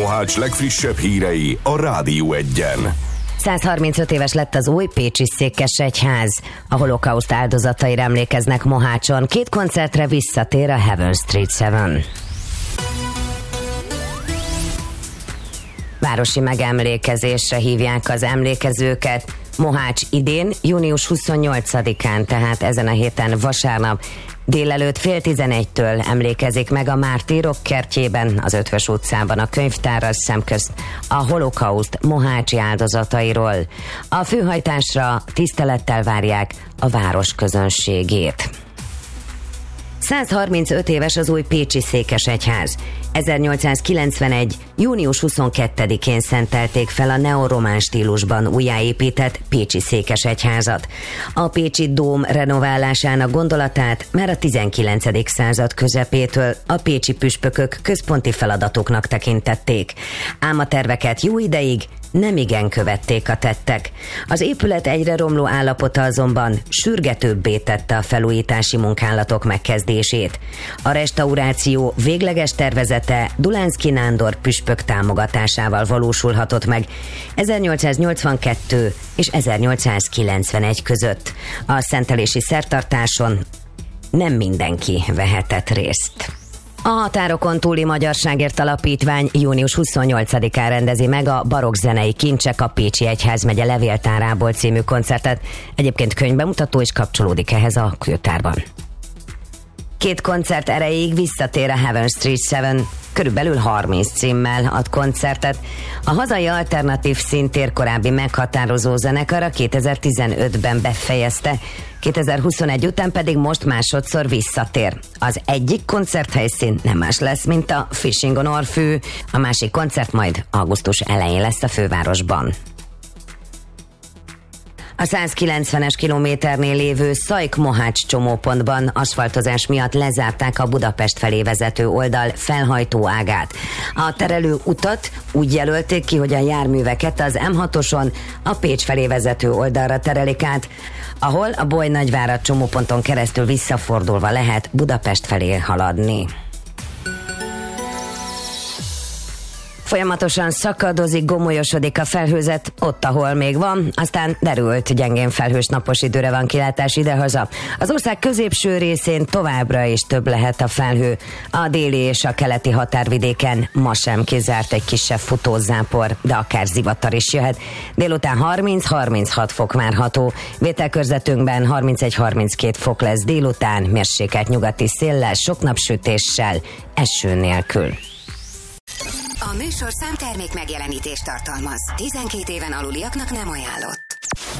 Mohács legfrissebb hírei a Rádió Egyen. 135 éves lett az új pécsi székesegyház. A holokauszt áldozataira emlékeznek Mohácson. 2 koncertre visszatér a Heaven Street 7. Városi megemlékezésre hívják az emlékezőket. Mohács idén, június 28-án, tehát ezen a héten vasárnap, délelőtt 10:30-től emlékezik meg a Mártírok kertjében, az Ötvös utcában a könyvtárral szemközt a holokauszt mohácsi áldozatairól. A főhajtásra tisztelettel várják a város közönségét. 135 éves az új pécsi székesegyház. 1891. június 22-én szentelték fel a neoromán stílusban újjáépített pécsi székesegyházat. A pécsi dóm renoválásának gondolatát már a 19. század közepétől a pécsi püspökök központi feladatoknak tekintették. Ám a terveket jó ideig nemigen követték a tettek. Az épület egyre romló állapota azonban sürgetőbbé tette a felújítási munkálatok megkezdését. A restauráció végleges tervezete Dulánszky Nándor püspök támogatásával valósulhatott meg 1882 és 1891 között. A szentelési szertartáson nem mindenki vehetett részt. A Határokon túli Magyarságért Alapítvány június 28-án rendezi meg a Barokkzenei kincsek a Pécsi Egyházmegye levéltárából című koncertet. Egyébként könyvbemutató is kapcsolódik ehhez a kőtárban. 2 koncert erejéig visszatér a Heaven Street 7, körülbelül 30 címmel ad koncertet. A hazai alternatív színtér korábbi meghatározó zenekara 2015-ben befejezte, 2021 után pedig most másodszor visszatér. Az egyik koncerthelyszín nem más lesz, mint a Fishing on Orfű, a másik koncert majd augusztus elején lesz a fővárosban. A 190-es kilométernél lévő Szajk-Mohács csomópontban aszfaltozás miatt lezárták a Budapest felé vezető oldal felhajtó ágát. A terelő utat úgy jelölték ki, hogy a járműveket az M6-oson a Pécs felé vezető oldalra terelik át, ahol a Bolynagyvárad csomóponton keresztül visszafordulva lehet Budapest felé haladni. Folyamatosan szakadozik, gomolyosodik a felhőzet ott, ahol még van, aztán derült, gyengén felhős napos időre van kilátás idehaza. Az ország középső részén továbbra is több lehet a felhő. A déli és a keleti határvidéken ma sem kizárt egy kisebb futózápor, de akár zivatar is jöhet. Délután 30-36 fok várható. Vételkörzetünkben 31-32 fok lesz délután, mérsékelt nyugati széllel, sok napsütéssel, eső nélkül. A műsor számtermék megjelenítést tartalmaz. 12 éven aluliaknak nem ajánlott.